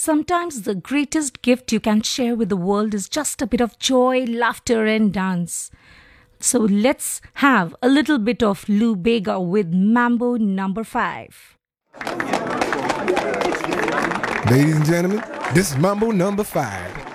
Sometimes the greatest gift you can share with the world is just a bit of joy, laughter, and dance. So let's have a little bit of Lou Bega with Mambo number 5. Ladies and gentlemen, this is Mambo number 5.